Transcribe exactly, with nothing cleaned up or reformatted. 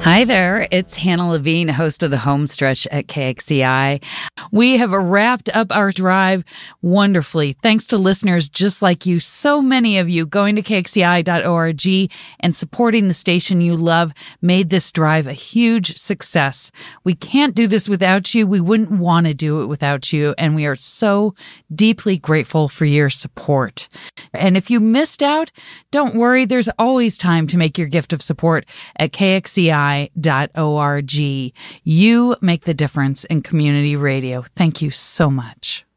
Hi there, it's Hannah Levine, host of the Home Stretch at K X C I. We have wrapped up our drive wonderfully, thanks to listeners just like you, so many of you going to K X C I dot org and supporting the station you love made this drive a huge success. We can't do this without you. We wouldn't want to do it without you, and we are so deeply grateful for your support. And if you missed out, don't worry, there's always time to make your gift of support at K X C I dot org. You make the difference in community radio. Thank you so much.